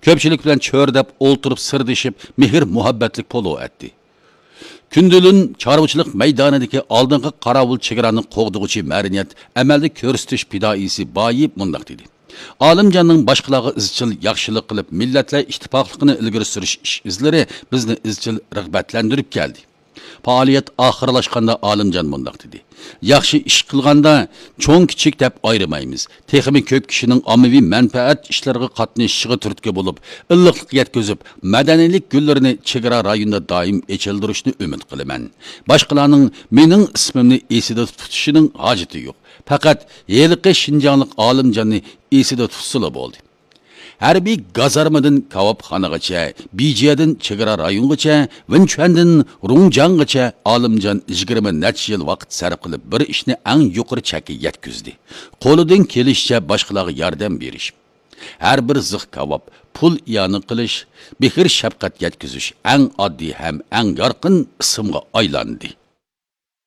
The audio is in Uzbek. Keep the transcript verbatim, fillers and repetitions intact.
Köpçülük bilen çördep, olturup sırdışıp, mehir muhabbetlik polo etdi. Kündülün çarvıçılık meydanidagi aldınғы qaravul chegarani qo'g'dug'uchi mariniyat amalda ko'rsatish fidoisi Bayib mundaq dedi. Olimjonning boshqalarga izchil yaxshilik qilib, millatlar ittifoqligini ilgari surish ish izlari bizni izchil rag'batlantirib keldi. Faoliyat oxirlashganda Olimjon mundaq dedi. Yaxshi ish qilganda cho'ng kichik deb ayrimaymiz. Texmi ko'p kishining ommaviy manfaat ishlariga qatnashishiga turtki bo'lib, illiqlik yetkazib, madaniylik gullarini chegara rayonida doim echildirishni umid qilaman. Boshqalarning mening ismimni esida tutishining hojati yo'q. Faqat yeliqi Shinjonlik Olimjonni esida tutsila bo'ldi. Harbiy gazarmadan kavobxonagacha, Bijiyadan chegara rayongacha, Vinchuandan Rungjangacha Olimjon yigirma necha yil vaqt sarf qilib bir ishni eng yuqori chakka yetkazdi. Qo'lidan kelishicha boshqalarga yordam berish. Har bir zig kavob, pul iyoni qilish, mehr shafqat yetkazish eng oddiy ham eng yorqin ismga aylandi.